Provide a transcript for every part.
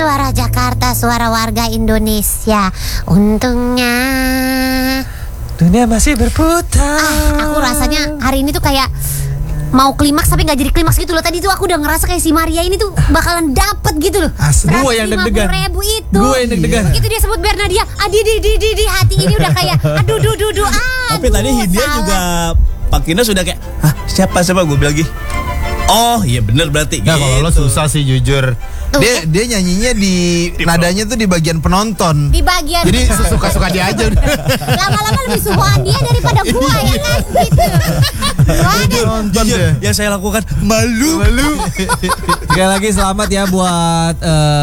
suara Jakarta, suara warga Indonesia. Untungnya dunia masih berputar. aku rasanya hari ini tuh kayak mau klimaks tapi nggak jadi klimaks gitu loh. Tadi tuh aku udah ngerasa kayak si Maria ini tuh bakalan dapet gitu loh. Gue yang deg-degan. 150.000 itu. Gue yang deg-degan. Begitu dia sebut Bernadia, di hati ini udah kayak aduh. Tapi tadi Hindia salah. juga Pak Kino sudah kayak, siapa gue bilang lagi. Oh iya bener berarti. Nggak, kalau lo susah sih jujur. Dia nyanyinya di nadanya tuh di bagian penonton. Di bagian Jadi suka-suka dia aja. lama-lama lebih suhuan dia daripada gua ya kan gitu. Gua ada Penonton Jujur, dia. yang saya lakukan malu. Sekali lagi selamat ya buat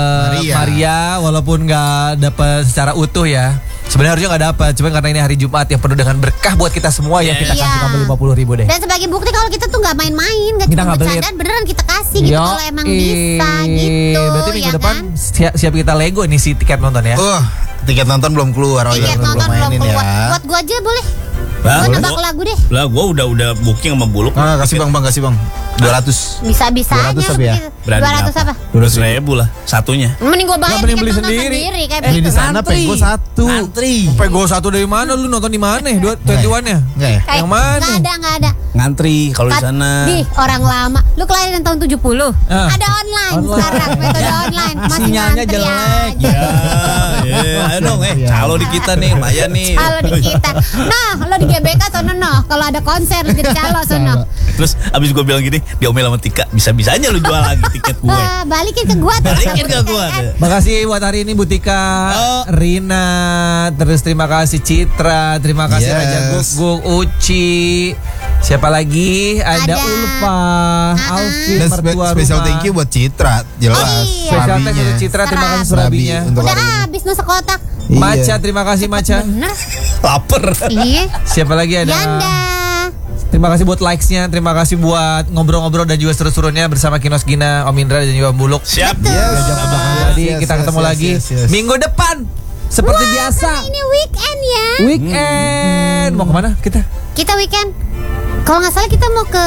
Maria, walaupun nggak dapat secara utuh ya. Sebenarnya harusnya nggak dapat, cuma karena ini hari Jumat yang penuh dengan berkah buat kita semua ya, kita kasih kamu 50.000 deh. Dan sebagai bukti kalau kita tuh nggak main-main, nggak Kita cuma nggak bercandaan, beneran kita kasih gitu kalau emang bisa gitu. Berarti minggu ya depan kan? siap kita Lego ini si tiket nonton ya. Tiket nonton belum keluar. Tiket nonton belum mainin keluar. ya. Buat gua aja boleh. Lah, Gua nebak lagu deh. Lah gue udah booking sama Buluk. Kasih bang, kasih bang. 200. Bisa-bisa 200 aja tapi ya? begitu. Berani 200 apa? 200.000 lah satunya. Mending gua bayar Nggak, mending tiket beli nonton sendiri. kayak Di begitu. sana pego 1. Antri. Pego 1 dari mana lu nonton di mana? 21-nya. Enggak ya? Yang mana? Nggak ada. Ngantri kalau di sana. Di orang lama. Lu kelahiran tahun 70. Ah. Ada online sekarang, metode online. Masih Sinyalnya ngantri jelek. aja. Ya, ayo dong, calo di kita nih, lumayan nih. Kalau di kita. Nah, lo di GBK sono noh. Kalau ada konser lu jadi calo sono. Terus abis gue bilang gini, diomel sama Tika, bisa-bisanya lu jual lagi tiket gue. Wah, balikin ke gua tuh. Balikin ke gue. Makasih buat hari ini Butika, Rina, terus terima kasih Citra, terima kasih Yes. Raja Guguk, Uci, siapa lagi? Ada Ulfa, Alvin, Dan mertua special rumah. thank you buat Citra. Jelas. Oh, iya. Spesial thank you Serabinya. Citra, terima kasih Serabi. serabinya. Untuk Udah hari ini. habis nusa kotak. Iya. Maca, terima kasih Maca. Bener. Laper. Iya. Siapa lagi ada? Yanda. Terima kasih buat likes-nya, terima kasih buat ngobrol-ngobrol dan juga seru-serunya bersama Kinos Gina, Om Indra dan juga Om Buluk. Siap. Tadi kita ketemu lagi minggu depan seperti biasa. Ini weekend ya. Weekend. Mau kemana kita? Kita weekend. Kalau nggak salah kita mau ke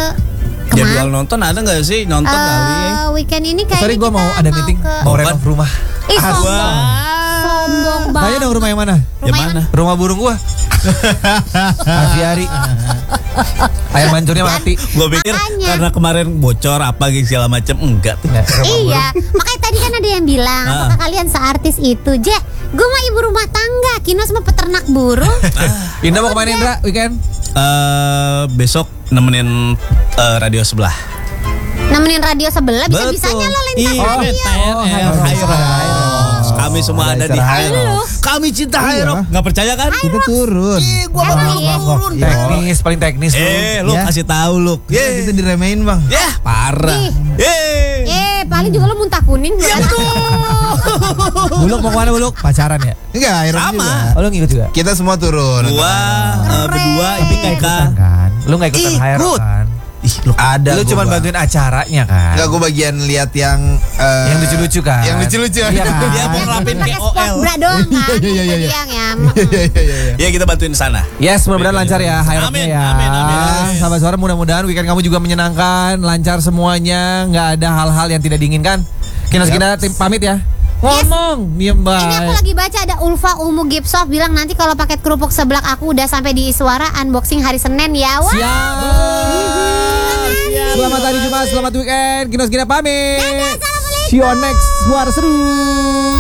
Jadwal nonton ada nggak sih? Nonton kali. weekend ini kayaknya Sorry, gue kita mau ada meeting, mau Apaan? renov rumah. Ih, sombong. Sombong Tanya banget. dong rumah yang mana? Yang mana? Rumah burung gua. Aviari. Ayam mancurnya mati. Gue pikir Makanya. karena kemarin bocor apa gitu segala macam, enggak tuh. Iya, makanya tadi kan ada yang bilang, apakah kalian seartis itu? Gue mah ibu rumah tangga, Kinos mah peternak burung. Indah mau kemana Indra weekend? Besok nemenin radio sebelah. Nemenin radio sebelah, bisa-bisanya lo lintas Iya, radio. Kami semua ada di Hyrox. Kami cinta Hyrox. Nggak percaya kan? Kita turun. Gua turun. Teknis, paling teknis tuh. Lu Ya. kasih tahu lu. Kita diremehin bang. Ya, parah. Paling juga lo muntah kuning. Buluk mau kemana Buluk? Pacaran ya? Enggak, akhirnya Sama. juga. Oh, lu ngikut juga? Kita semua turun. Gua berdua Tapi nggak ikutan kan? Lu nggak ikutan Ikut. Hyrox kan? Ih, ada. Lu cuma bantuin acaranya kan? Enggak, gue bagian lihat yang Yang lucu-lucu kan? Yang lucu-lucu. Iya kan? Dia mau ngerapin Pakai KOL. sport bra doang kan. Iya, iya, iya. Itu yang ya. Ya kita bantuin sana. Yes, mudah-mudahan lancar ya Hyroxnya Amin, ya. amin. Sahabat suara, mudah-mudahan weekend kamu juga menyenangkan, lancar semuanya, nggak ada hal-hal yang tidak diinginkan. Kinos Gina tim pamit ya. Ngomong, diem Ini aku bye. lagi baca ada Ulfa Umu Gipsoft bilang nanti kalau paket kerupuk seblak aku udah sampai di Iswara unboxing hari Senin ya. Wah. Siap. Selamat hari Jumat, selamat weekend. Kinos Gina pamit. See you on next Suara Seru.